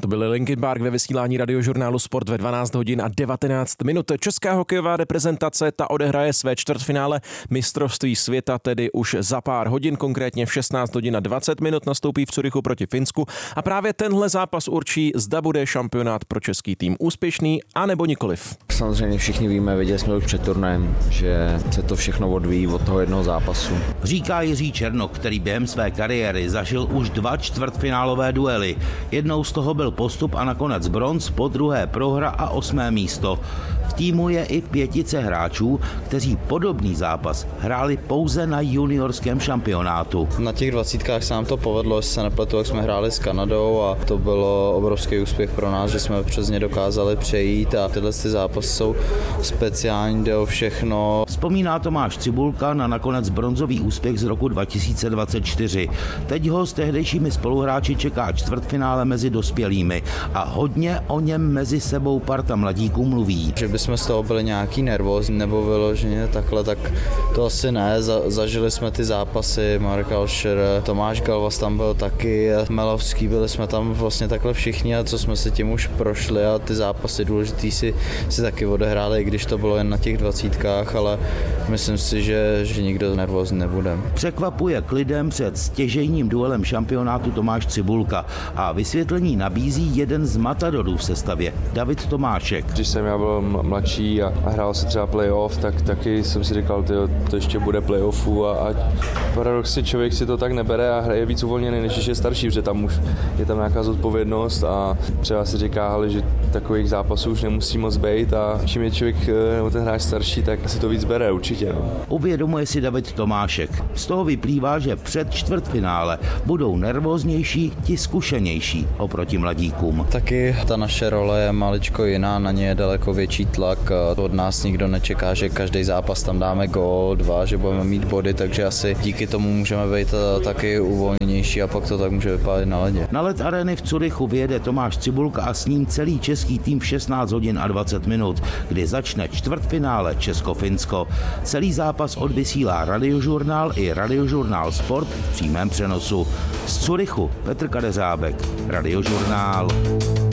To byly Linkin Park ve vysílání radiožurnálu Sport ve 12 hodin a 19 minut. Česká hokejová reprezentace ta odehraje své čtvrtfinále mistrovství světa, tedy už za pár hodin, konkrétně v 16 hodin a 20 minut nastoupí v Curychu proti Finsku a právě tenhle zápas určí, zda bude šampionát pro český tým úspěšný a nebo nikoliv. Samozřejmě všichni víme, viděli jsme už před turnajem, že se to všechno odvíjí od toho jednoho zápasu. Říká Jiří Černok, který během své kariéry zažil už 2 čtvrtfinálové duely. Jednou z toho byl postup a nakonec bronz, po druhé prohra a 8. místo. V týmu je i 5 hráčů, kteří podobný zápas hráli pouze na juniorském šampionátu. Na těch 20kách se nám to povedlo, jestli se nepletu, jak jsme hráli s Kanadou a to bylo obrovský úspěch pro nás, že jsme přes ně dokázali přejít a tyhle zápasy jsou speciální, jde o všechno. Vzpomíná Tomáš Cibulka na nakonec bronzový úspěch z roku 2024. Teď ho s tehdejšími spoluhráči čeká čtvrtfinále mezi dospělými a hodně o něm mezi sebou parta mladíků mluví. Že bychom z toho byli nějaký nervózní nebo vyloženě takhle, tak to asi ne. Zažili jsme ty zápasy, Marek Alšer, Tomáš Galvas tam byl taky, Melovský, byli jsme tam vlastně takhle všichni a co jsme si tím už prošli a ty zápasy důležitý si taky odehráli, i když to bylo jen na těch 20kách, ale myslím si, že nikdo nervózní nebude. Překvapuje klidem před stěžejním duelem šampionátu Tomáš Cibulka a vysvětlení nabízí jeden z matadorů v sestavě, David Tomášek. Když jsem já byl mladší a hrál se třeba playoff, tak taky jsem si říkal, to ještě bude playoffu a paradoxně člověk si to tak nebere a hraje víc uvolněný, než je starší, protože tam už je tam nějaká zodpovědnost a třeba si říká, že takových zápasů už nemusí moc být a čím je člověk nebo ten hráč starší, tak si to víc bere určitě. No. Uvědomuje si David Tomášek. Z toho vyplývá, že před čtvrtfinále budou nervóznější ti zkušenější oproti mladíkům. Taky ta naše role je maličko jiná, na ně je daleko větší tlak. Od nás nikdo nečeká, že každý zápas tam dáme gól, 2, že budeme mít body, takže asi díky tomu můžeme být taky uvolněnější a pak to tak může vypadat na ledě. Na led arény v Curychu vyjede Tomáš Cibulka a s ním celý český tým v 16 hodin a 20 minut, kdy začne čtvrtfinále Česko-Finsko. Celý zápas odvysílá Radiožurnál i Radiožurnál Sport v přímém přenosu. Z Curychu Petr Kadeřábek, Radiožurnál.